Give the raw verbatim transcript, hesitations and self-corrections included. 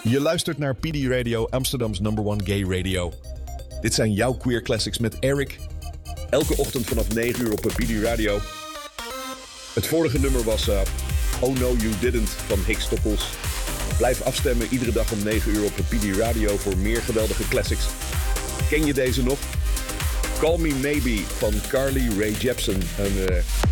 Je luistert naar P D Radio, Amsterdam's number one gay radio. Dit zijn jouw queer classics met Eric. Elke ochtend vanaf negen uur op P D Radio. Het vorige nummer was uh, Oh No You Didn't van Hick Stockels. Blijf afstemmen iedere dag om negen uur op P D Radio voor meer geweldige classics. Ken je deze nog? Call Me Maybe van Carly Rae Jepsen. Een uh,